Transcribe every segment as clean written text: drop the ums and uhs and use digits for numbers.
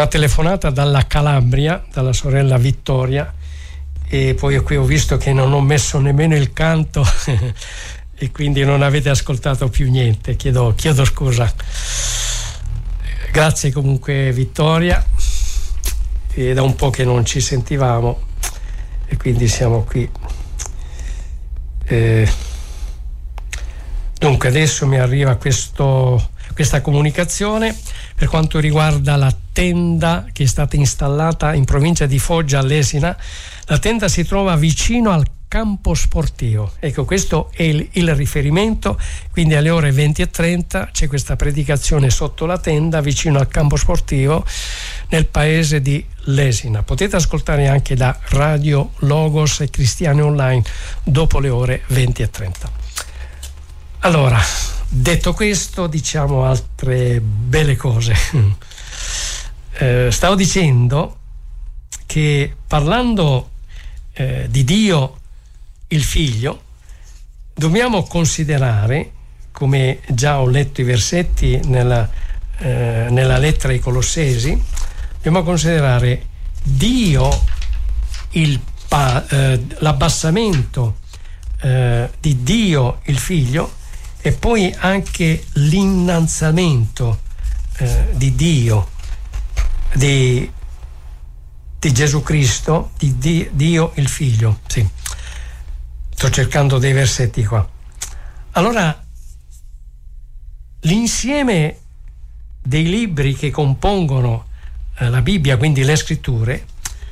una telefonata dalla Calabria, dalla sorella Vittoria, e poi qui ho visto che non ho messo nemmeno il canto e quindi non avete ascoltato più niente, chiedo scusa. Grazie comunque Vittoria, e da un po' che non ci sentivamo e quindi siamo qui. Dunque adesso mi arriva questa comunicazione per quanto riguarda la tenda che è stata installata in provincia di Foggia a Lesina. La tenda si trova vicino al campo sportivo, ecco, questo è il riferimento, quindi alle ore 20:30 c'è questa predicazione sotto la tenda vicino al campo sportivo nel paese di Lesina. Potete ascoltare anche da Radio Logos e Cristiani Online dopo le ore 20:30. Allora, detto questo, diciamo altre belle cose. Stavo dicendo che parlando di Dio il Figlio, dobbiamo considerare, come già ho letto i versetti nella lettera ai Colossesi, dobbiamo considerare Dio l'abbassamento di Dio il Figlio e poi anche l'innalzamento di Dio, di Gesù Cristo, di Dio il Figlio. Sì, sto cercando dei versetti qua. Allora, l'insieme dei libri che compongono la Bibbia, quindi le scritture,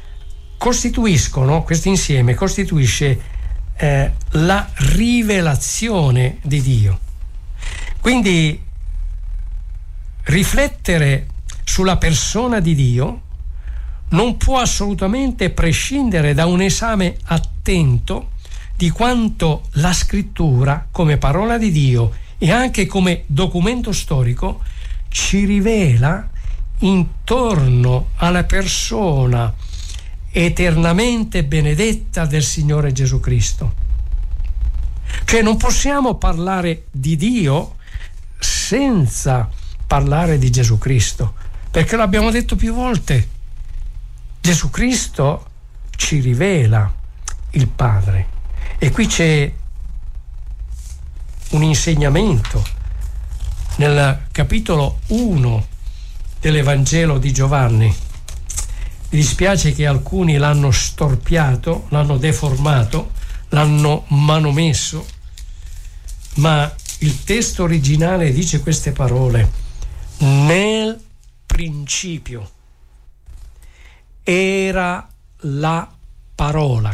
questo insieme costituisce la rivelazione di Dio. Quindi riflettere sulla persona di Dio non può assolutamente prescindere da un esame attento di quanto la scrittura, come parola di Dio e anche come documento storico, ci rivela intorno alla persona eternamente benedetta del Signore Gesù Cristo. Cioè non possiamo parlare di Dio senza parlare di Gesù Cristo, perché l'abbiamo detto più volte. Gesù Cristo ci rivela il Padre, e qui c'è un insegnamento nel capitolo 1 dell'Evangelo di Giovanni. Mi dispiace che alcuni l'hanno storpiato, l'hanno deformato, l'hanno manomesso, ma il testo originale dice queste parole: nel principio era la parola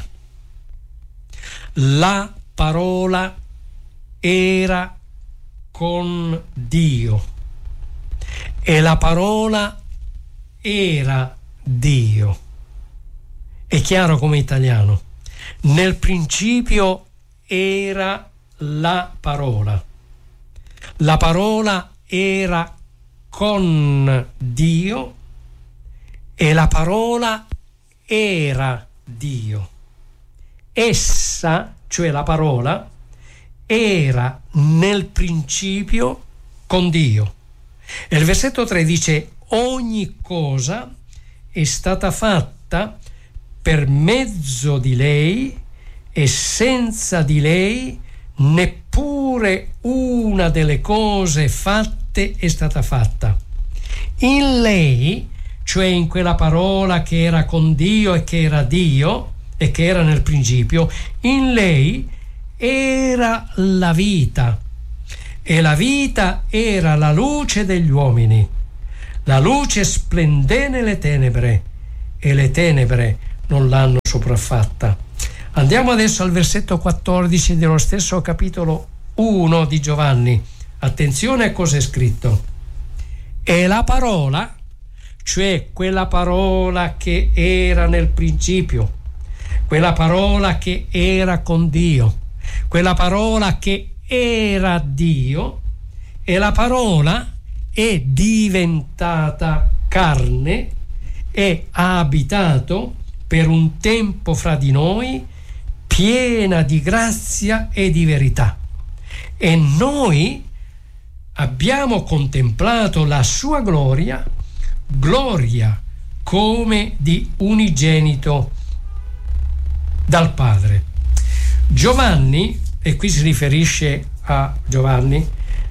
era con Dio e la parola era Dio. È chiaro come italiano. Nel principio era la parola era con Dio e la parola era Dio. Essa, cioè la parola, era nel principio con Dio. E il versetto 3 dice: ogni cosa è stata fatta per mezzo di lei e senza di lei neppure una delle cose fatte è stata fatta. In lei, cioè in quella parola che era con Dio e che era Dio e che era nel principio, in lei era la vita, e la vita era la luce degli uomini. La luce splendé nelle tenebre e le tenebre non l'hanno sopraffatta. Andiamo adesso al versetto 14 dello stesso capitolo 1 di Giovanni. Attenzione a cosa è scritto. E la parola, cioè quella parola che era nel principio, quella parola che era con Dio, quella parola che era Dio, e la parola è diventata carne e ha abitato per un tempo fra di noi, piena di grazia e di verità. E noi abbiamo contemplato la sua gloria come di unigenito dal Padre. Giovanni, e qui si riferisce a Giovanni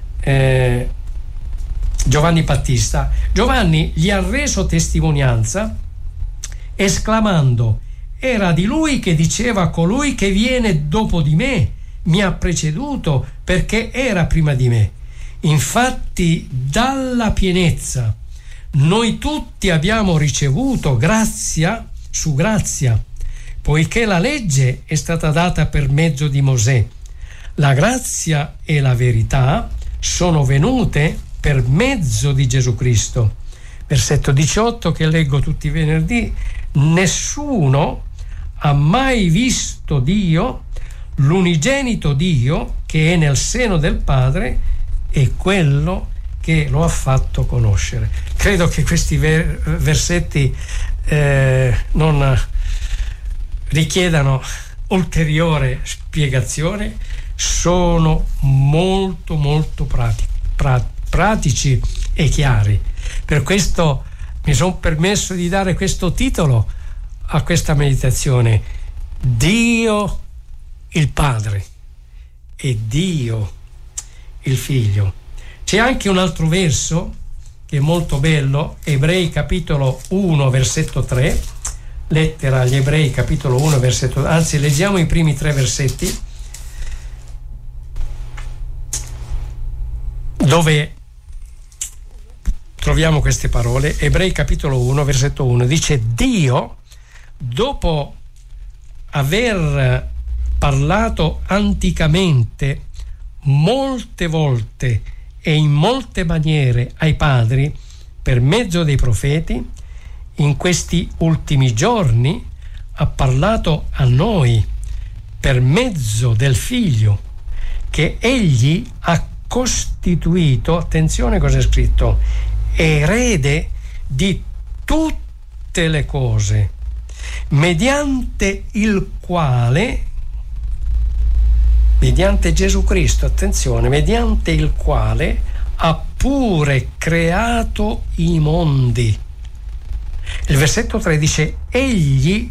Battista, Giovanni gli ha reso testimonianza esclamando: era di lui che diceva: colui che viene dopo di me mi ha preceduto, perché era prima di me. Infatti dalla pienezza noi tutti abbiamo ricevuto grazia su grazia, poiché la legge è stata data per mezzo di Mosè. La grazia e la verità sono venute per mezzo di Gesù Cristo. Versetto 18 che leggo tutti i venerdì: nessuno ha mai visto Dio, l'unigenito Dio che è nel seno del Padre è quello che lo ha fatto conoscere. Credo che questi versetti non richiedano ulteriore spiegazione, sono molto pratici e chiari. Per questo mi sono permesso di dare questo titolo a questa meditazione: Dio il Padre e Dio il Figlio. C'è anche un altro verso che è molto bello, Ebrei capitolo 1 versetto 3, lettera agli Ebrei capitolo 1 versetto, anzi leggiamo i primi 3 versetti, dove troviamo queste parole. Ebrei capitolo 1 versetto 1 dice: Dio, dopo aver parlato anticamente molte volte e in molte maniere ai padri per mezzo dei profeti, in questi ultimi giorni ha parlato a noi per mezzo del Figlio, che egli ha costituito, attenzione cosa è scritto, erede di tutte le cose, mediante il quale, mediante Gesù Cristo, attenzione, mediante il quale ha pure creato i mondi. Il versetto 3 dice: egli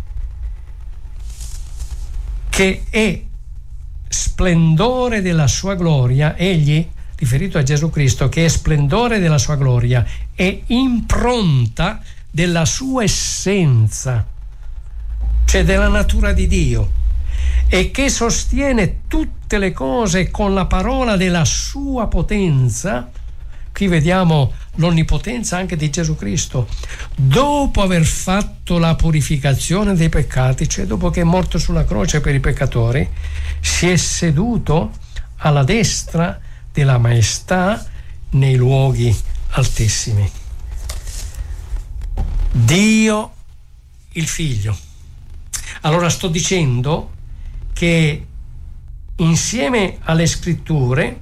che è splendore della sua gloria, egli, riferito a Gesù Cristo, che è splendore della sua gloria e impronta della sua essenza, cioè della natura di Dio, e che sostiene tutte le cose con la parola della sua potenza. Qui vediamo l'onnipotenza anche di Gesù Cristo. Dopo aver fatto la purificazione dei peccati, cioè dopo che è morto sulla croce per i peccatori, si è seduto alla destra della maestà nei luoghi altissimi. Dio il Figlio. Allora sto dicendo che insieme alle scritture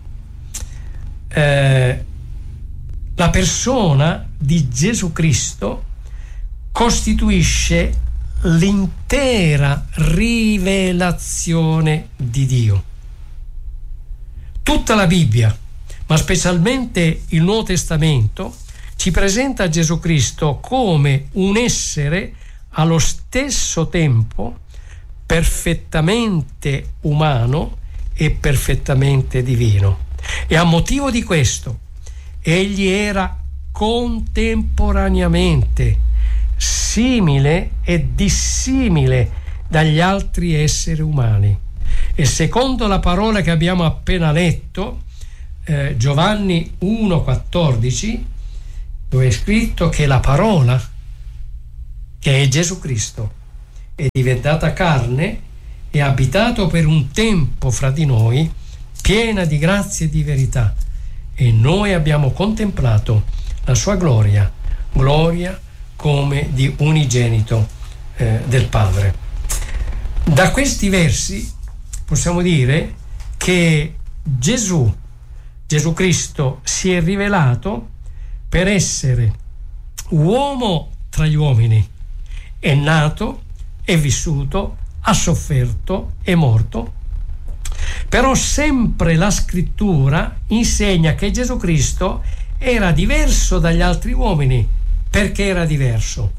la persona di Gesù Cristo costituisce l'intera rivelazione di Dio. Tutta la Bibbia, ma specialmente il Nuovo Testamento, ci presenta Gesù Cristo come un essere allo stesso tempo perfettamente umano e perfettamente divino. E a motivo di questo egli era contemporaneamente simile e dissimile dagli altri esseri umani. E secondo la parola che abbiamo appena letto, Giovanni 1,14, dove è scritto che la parola, che è Gesù Cristo, è diventata carne e ha abitato per un tempo fra di noi, piena di grazia e di verità, e noi abbiamo contemplato la sua gloria come di unigenito del Padre. Da questi versi possiamo dire che Gesù Cristo si è rivelato per essere uomo tra gli uomini, è nato, è vissuto, ha sofferto, è morto. Però sempre la scrittura insegna che Gesù Cristo era diverso dagli altri uomini. Perché era diverso?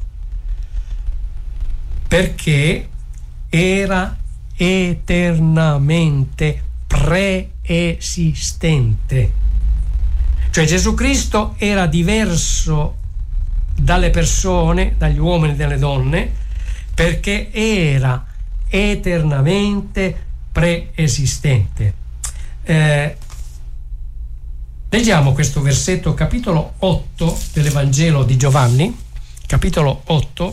Perché era eternamente preesistente. Cioè Gesù Cristo era diverso dalle persone, dagli uomini e dalle donne, perché era eternamente preesistente. Leggiamo questo versetto, capitolo 8 dell'Evangelo di Giovanni, capitolo 8,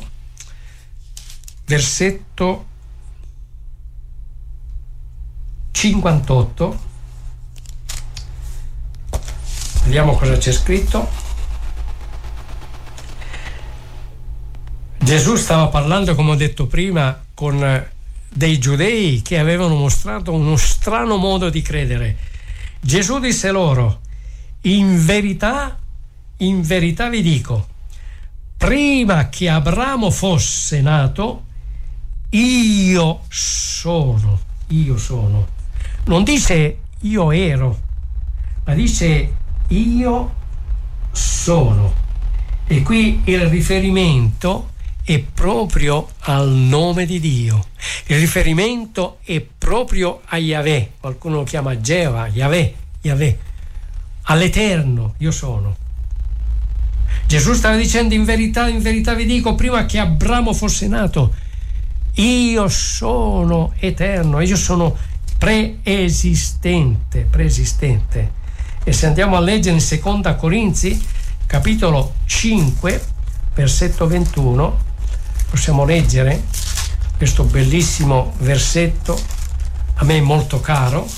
versetto 58. Vediamo cosa c'è scritto. Gesù stava parlando, come ho detto prima, con dei giudei che avevano mostrato uno strano modo di credere. Gesù disse loro: in verità vi dico, prima che Abramo fosse nato, io sono. Non dice io ero, ma dice io sono. E qui il riferimento è proprio al nome di Dio. Il riferimento è proprio a Yahweh. Qualcuno lo chiama Geva, Yahweh. All'Eterno io sono. Gesù stava dicendo: in verità vi dico, prima che Abramo fosse nato, io sono eterno, io sono preesistente. E se andiamo a leggere in Seconda Corinzi, capitolo 5, versetto 21, possiamo leggere questo bellissimo versetto, a me molto caro.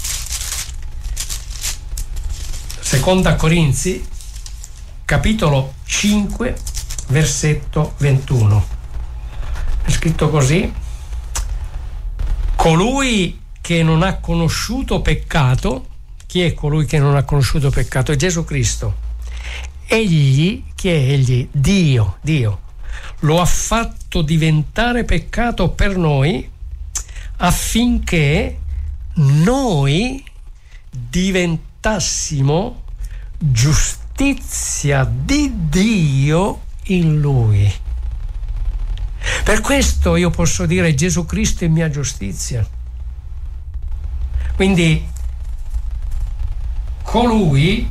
Seconda Corinzi, capitolo 5, versetto 21. È scritto così: colui che non ha conosciuto peccato. Chi è colui che non ha conosciuto peccato? È Gesù Cristo. Egli, chi è egli? Dio lo ha fatto diventare peccato per noi, affinché noi diventassimo giustizia di Dio in Lui. Per questo io posso dire: Gesù Cristo è mia giustizia. Quindi colui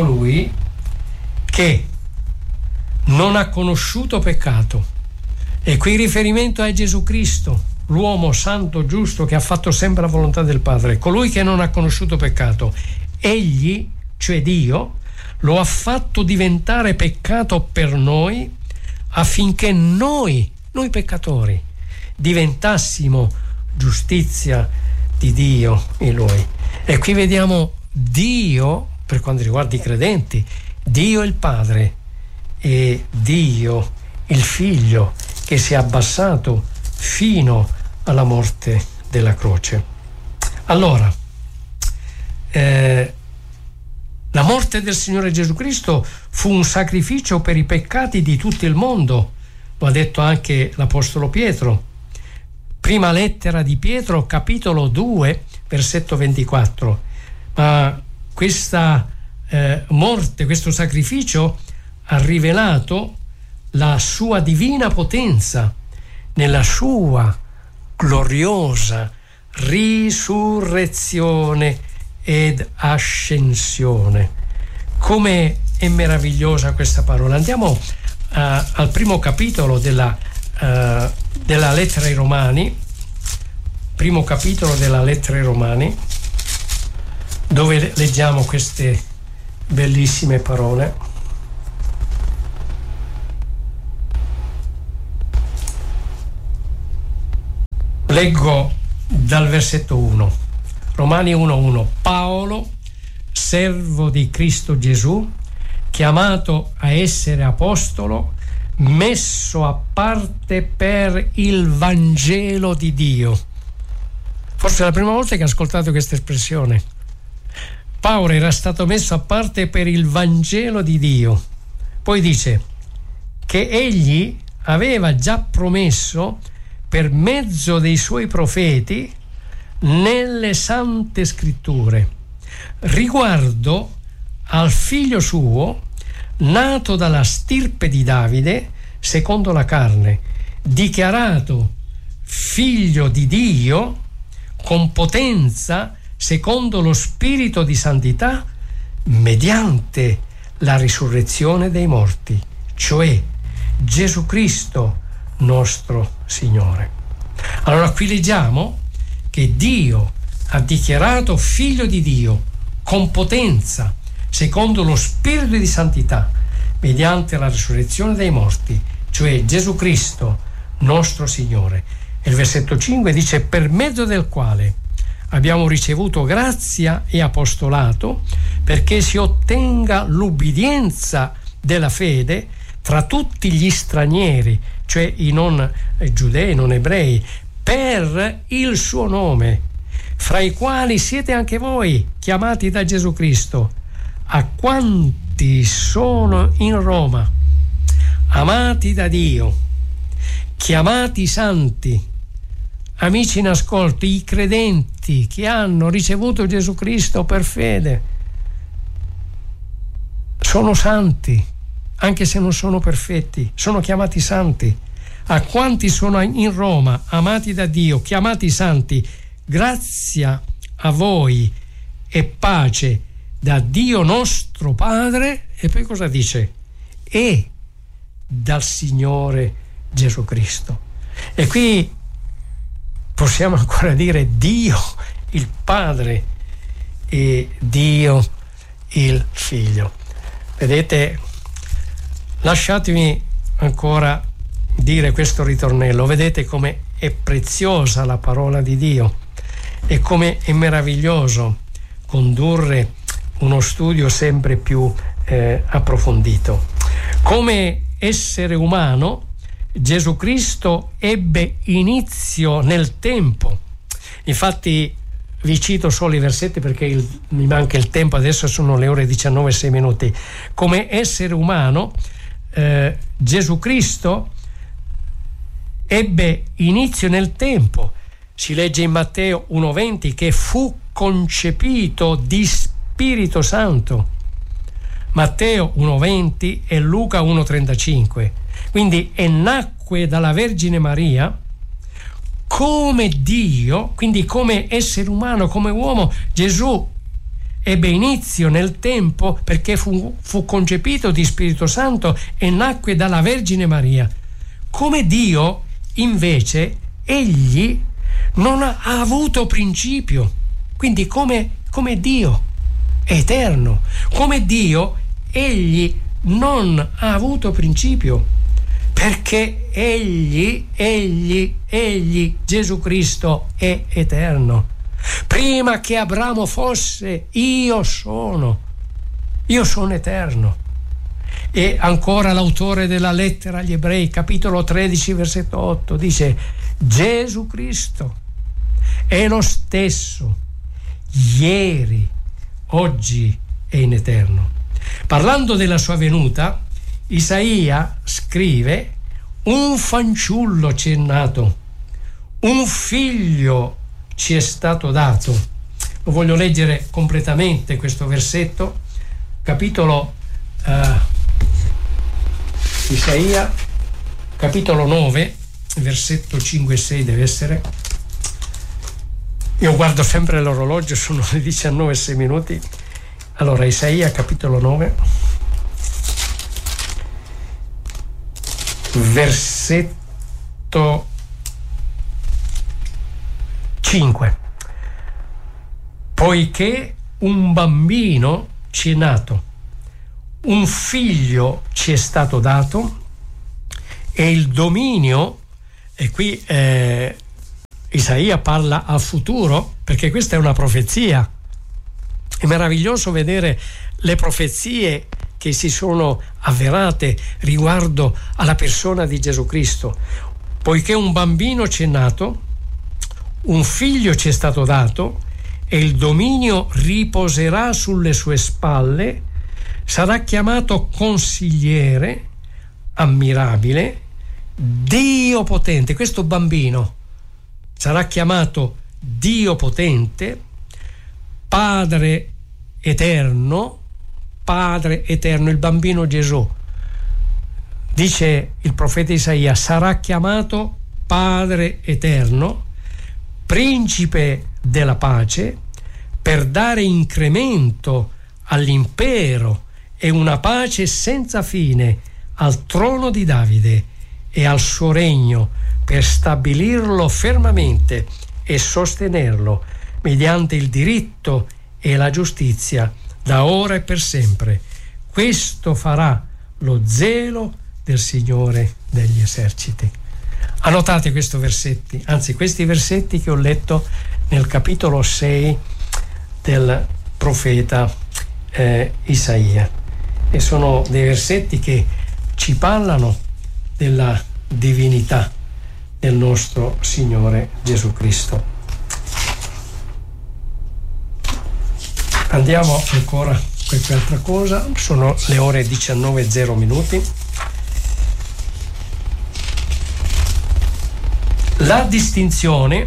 che non ha conosciuto peccato, e qui il riferimento è Gesù Cristo, l'uomo santo, giusto, che ha fatto sempre la volontà del Padre. Colui che non ha conosciuto peccato, egli, cioè Dio, lo ha fatto diventare peccato per noi, affinché noi peccatori diventassimo giustizia di Dio in Lui. E qui vediamo Dio, per quanto riguarda i credenti, Dio il Padre e Dio il Figlio, che si è abbassato fino alla morte della croce. Allora, la morte del Signore Gesù Cristo fu un sacrificio per i peccati di tutto il mondo, lo ha detto anche l'Apostolo Pietro. Prima lettera di Pietro, capitolo 2, versetto 24. Ma questa morte, questo sacrificio ha rivelato la sua divina potenza nella sua gloriosa risurrezione ed ascensione. Come è meravigliosa questa parola. Andiamo al primo capitolo della lettera ai Romani, primo capitolo della lettera ai Romani, dove leggiamo queste bellissime parole. Leggo dal versetto 1. Romani 1:1. Paolo, servo di Cristo Gesù, chiamato a essere apostolo, messo a parte per il Vangelo di Dio. Forse è la prima volta che ho ascoltato questa espressione. Paolo era stato messo a parte per il Vangelo di Dio. Poi dice che egli aveva già promesso per mezzo dei suoi profeti nelle sante scritture riguardo al figlio suo, nato dalla stirpe di Davide secondo la carne, dichiarato figlio di Dio con potenza secondo lo spirito di santità mediante la risurrezione dei morti, cioè Gesù Cristo nostro Signore. Allora qui leggiamo che Dio ha dichiarato figlio di Dio con potenza secondo lo spirito di santità mediante la risurrezione dei morti, cioè Gesù Cristo nostro Signore. E il versetto 5 dice: per mezzo del quale abbiamo ricevuto grazia e apostolato, perché si ottenga l'ubbidienza della fede tra tutti gli stranieri, cioè i non giudei, non ebrei, per il suo nome, fra i quali siete anche voi, chiamati da Gesù Cristo. A quanti sono in Roma, amati da Dio, chiamati santi, amici in ascolto, i credenti che hanno ricevuto Gesù Cristo per fede sono santi, anche se non sono perfetti, sono chiamati santi. A quanti sono in Roma, amati da Dio, chiamati santi, grazia a voi e pace da Dio nostro Padre. E poi cosa dice? E dal Signore Gesù Cristo. E qui possiamo ancora dire Dio il Padre e Dio il Figlio. Vedete, lasciatemi ancora dire questo ritornello. Vedete come è preziosa la parola di Dio e come è meraviglioso condurre uno studio sempre più approfondito. Come essere umano, Gesù Cristo ebbe inizio nel tempo. Infatti vi cito solo i versetti perché mi manca il tempo, adesso sono le ore 19:06. Come essere umano, Gesù Cristo ebbe inizio nel tempo. Si legge in Matteo 1:20 che fu concepito di Spirito Santo. Matteo 1:20 e Luca 1:35. Quindi e nacque dalla Vergine Maria come Dio, quindi come essere umano, come uomo. Gesù ebbe inizio nel tempo perché fu concepito di Spirito Santo e nacque dalla Vergine Maria. Come Dio, invece, egli non ha avuto principio, quindi come Dio è eterno. Come Dio, egli non ha avuto principio, perché egli, Gesù Cristo, è eterno. Prima che Abramo fosse, io sono eterno. E ancora l'autore della lettera agli Ebrei, capitolo 13, versetto 8, dice: Gesù Cristo è lo stesso ieri, oggi e in eterno. Parlando della sua venuta, Isaia scrive: un fanciullo ci è nato, un figlio ci è stato dato. Lo voglio leggere completamente questo versetto, capitolo Isaia, capitolo 9, versetto 5 e 6 deve essere. Io guardo sempre l'orologio, sono le 19:06. Allora, Isaia, capitolo 9, versetto 5. Poiché un bambino ci è nato, un figlio ci è stato dato, e il dominio, e qui Isaia parla a futuro perché questa è una profezia. È meraviglioso vedere le profezie che si sono avverate riguardo alla persona di Gesù Cristo. Poiché un bambino ci è nato, un figlio ci è stato dato, e il dominio riposerà sulle sue spalle, sarà chiamato consigliere, ammirabile, Dio potente. Questo bambino sarà chiamato Dio potente, Padre eterno, Padre eterno, il bambino Gesù. Dice il profeta Isaia: sarà chiamato Padre eterno, principe della pace, per dare incremento all'impero e una pace senza fine al trono di Davide e al suo regno, per stabilirlo fermamente e sostenerlo mediante il diritto e la giustizia da ora e per sempre. Questo farà lo zelo del Signore degli eserciti. Annotate questi versetti che ho letto nel capitolo 6 del profeta Isaia, e sono dei versetti che ci parlano della divinità del nostro Signore Gesù Cristo. Andiamo ancora a qualche altra cosa. Sono le ore 19:0. La distinzione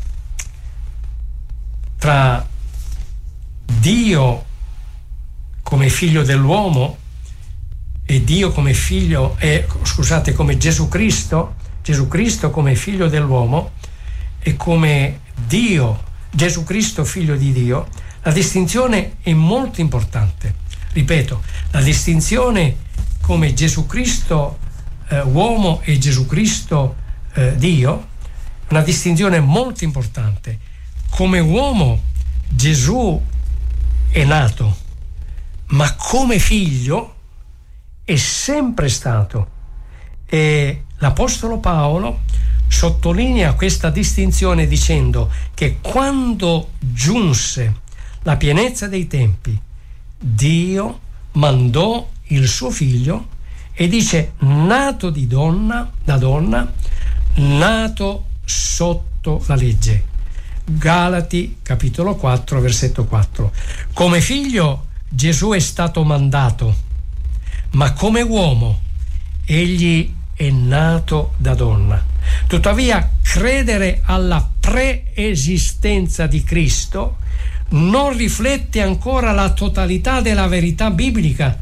tra Dio come figlio dell'uomo e Dio come figlio, come Gesù Cristo come figlio dell'uomo e come Dio, Gesù Cristo figlio di Dio, la distinzione è molto importante. Ripeto, la distinzione come Gesù Cristo uomo e Gesù Cristo Dio, una distinzione molto importante. Come uomo Gesù è nato, ma come figlio è sempre stato. E l'Apostolo Paolo sottolinea questa distinzione dicendo che quando giunse la pienezza dei tempi, Dio mandò il suo figlio, e dice nato da donna, nato sotto la legge. Galati capitolo 4 versetto 4. Come figlio Gesù è stato mandato, ma come uomo egli è nato da donna. Tuttavia, credere alla preesistenza di Cristo non riflette ancora la totalità della verità biblica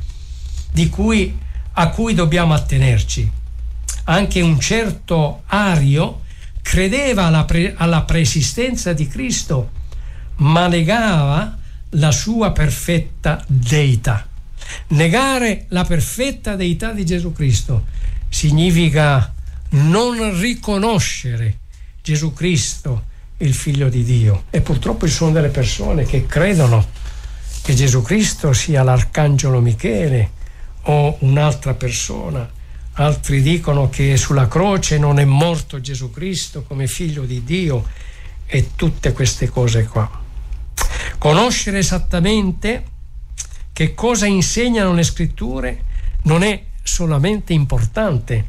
a cui dobbiamo attenerci. Anche un certo Ario credeva alla preesistenza di Cristo, ma negava la sua perfetta deità. Negare la perfetta deità di Gesù Cristo significa non riconoscere Gesù Cristo il figlio di Dio. E purtroppo ci sono delle persone che credono che Gesù Cristo sia l'arcangelo Michele o un'altra persona. Altri dicono che sulla croce non è morto Gesù Cristo come figlio di Dio, e tutte queste cose qua. Conoscere esattamente che cosa insegnano le scritture non è solamente importante,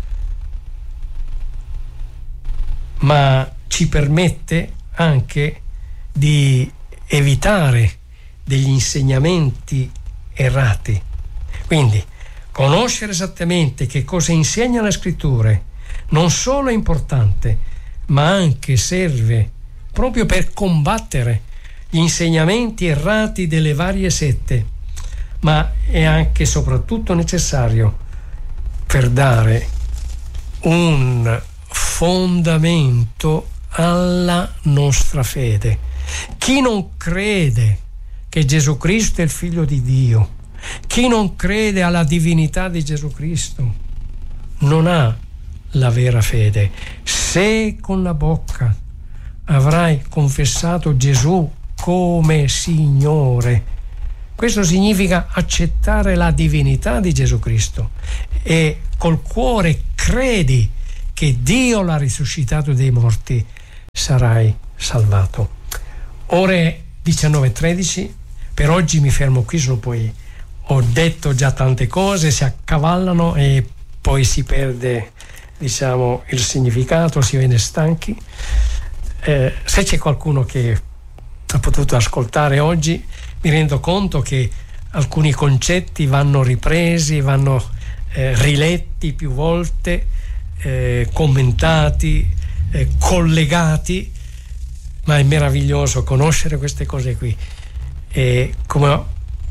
ma ci permette anche di evitare degli insegnamenti errati. Quindi conoscere esattamente che cosa insegnano le scritture non solo è importante, ma anche serve proprio per combattere gli insegnamenti errati delle varie sette, ma è anche e soprattutto necessario per dare un fondamento alla nostra fede. Chi non crede che Gesù Cristo è il figlio di Dio, chi non crede alla divinità di Gesù Cristo, non ha la vera fede. Se con la bocca avrai confessato Gesù come Signore, questo significa accettare la divinità di Gesù Cristo, e col cuore credi che Dio l'ha risuscitato dai morti, sarai salvato. Ore 19:13. Per oggi mi fermo qui, solo poi ho detto già tante cose, si accavallano e poi si perde, il significato, si viene stanchi. Se c'è qualcuno che ha potuto ascoltare oggi, mi rendo conto che alcuni concetti vanno ripresi, vanno riletti più volte, commentati, collegati, ma è meraviglioso conoscere queste cose qui. E come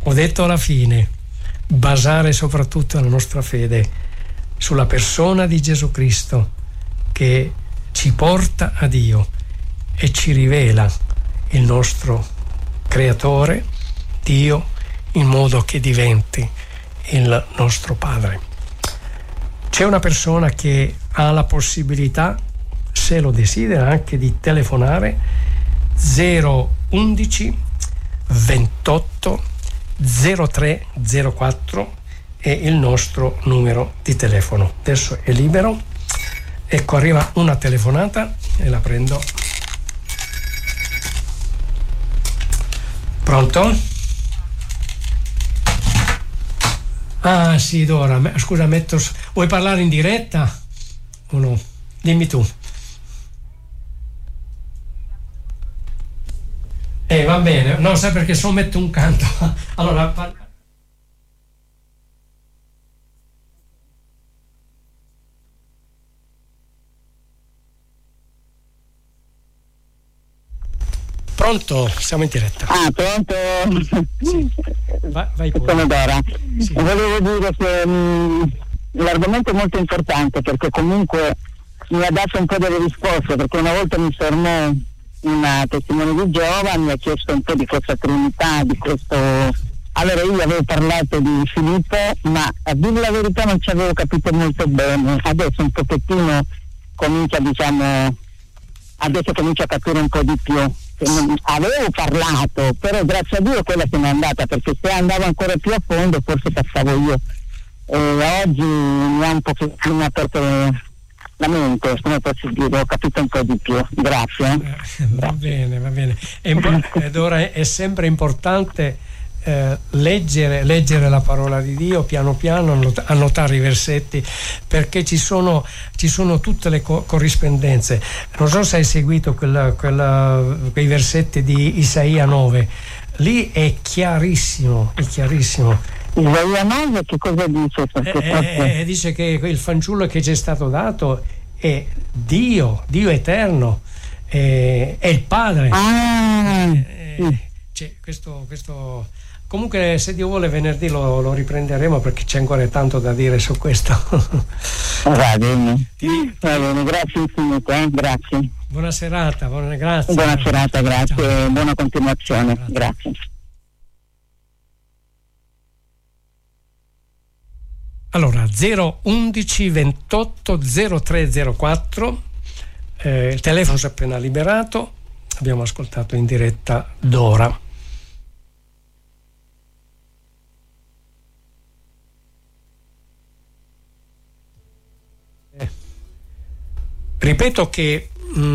ho detto alla fine, basare soprattutto la nostra fede sulla persona di Gesù Cristo, che ci porta a Dio e ci rivela il nostro creatore, Dio, in modo che diventi il nostro Padre. C'è una persona che ha la possibilità, se lo desidera, anche di telefonare 011 28 0304 è il nostro numero di telefono. Adesso è libero. Ecco, arriva una telefonata e la prendo. Pronto? Ah sì, Dora, scusa, vuoi parlare in diretta o no? Dimmi tu. Va bene, no, sai perché se no metto un canto. Allora, pronto? Siamo in diretta. Ah, pronto? Sì. Vai pure. Sono Dora. Sì. Volevo dire che l'argomento è molto importante, perché comunque mi ha dato un po' delle risposte, perché una volta mi fermò una testimone di Geova, mi ha chiesto un po' di questa Trinità, di questo. Allora io avevo parlato di Filippo, ma a dire la verità non ci avevo capito molto bene. Adesso un pochettino comincia, adesso comincio a capire un po' di più. Avevo parlato, però grazie a Dio quella se n'è andata, perché se andavo ancora più a fondo forse passavo io. Oggi mi ha un pochettino aperto la mente, come posso dire, ho capito un po' di più. Grazie. Va bene. Ed ora è sempre importante leggere la parola di Dio piano piano, annotare i versetti, perché ci sono tutte le corrispondenze. Non so se hai seguito quei versetti di Isaia 9, lì è chiarissimo. Isaia 9 che cosa dice? Dice che il fanciullo che ci è stato dato è Dio eterno, è il Padre. C'è questo. Comunque, se Dio vuole, venerdì lo riprenderemo, perché c'è ancora tanto da dire su questo. Va bene, grazie infinite, grazie. Buona serata, grazie. Buona serata, grazie. Ciao. Buona continuazione, grazie. Allora, 011 28 0304, il telefono si è appena liberato, abbiamo ascoltato in diretta Dora. Ripeto che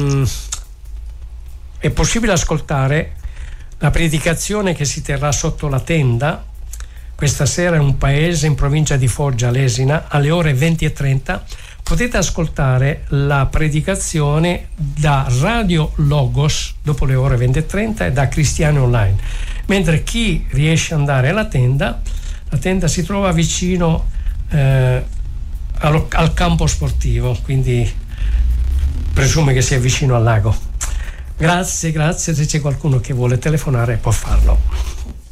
è possibile ascoltare la predicazione che si terrà sotto la tenda questa sera in un paese in provincia di Foggia, Lesina, alle ore 20:30. Potete ascoltare la predicazione da Radio Logos dopo le ore 20:30 e da Cristiani Online, mentre chi riesce ad andare alla tenda, la tenda si trova vicino al campo sportivo, quindi presume che sia vicino al lago. Grazie, se c'è qualcuno che vuole telefonare può farlo.